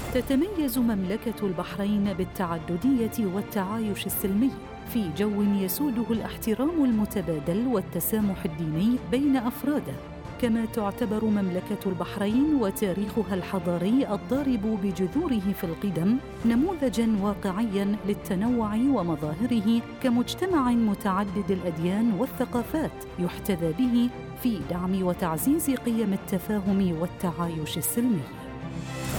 تتميز مملكة البحرين بالتعددية والتعايش السلمي في جو يسوده الاحترام المتبادل والتسامح الديني بين أفراده. كما تعتبر مملكة البحرين وتاريخها الحضاري الضارب بجذوره في القدم نموذجاً واقعياً للتنوع ومظاهره كمجتمع متعدد الأديان والثقافات يحتذى به في دعم وتعزيز قيم التفاهم والتعايش السلمي.